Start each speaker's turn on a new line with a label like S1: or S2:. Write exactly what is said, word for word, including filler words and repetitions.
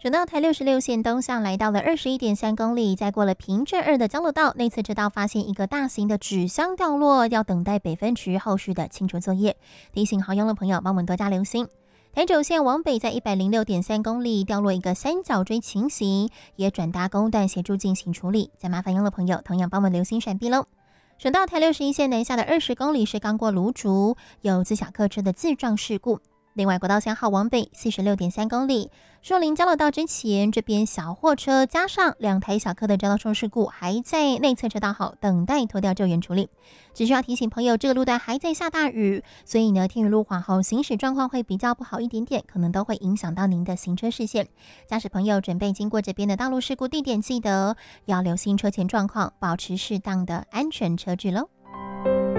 S1: 省道台六十六线东向来到了二十一点三公里，再过了平镇二的交流道内侧车道，发现一个大型的纸箱掉落，要等待北分局后续的清除作业。提醒好用的朋友帮我们多加留心。台九线往北在一百零六点三公里掉落一个三角锥情形，也转达公段协助进行处理。再麻烦用的朋友同样帮我们留心闪避喽。省道台六十一线南下的二十公里是刚过芦竹，有自小客车的自撞事故。另外，国道三号往北四十六点三公里，树林交流道之前，这边小货车加上两台小客的交通事故，还在内侧车道口等待拖吊救援处理。只需要提醒朋友，这个路段还在下大雨，所以呢，天雨路滑后行驶状况会比较不好一点点，可能都会影响到您的行车视线。驾驶朋友准备经过这边的道路事故地点，记得要留心车前状况，保持适当的安全车距喽。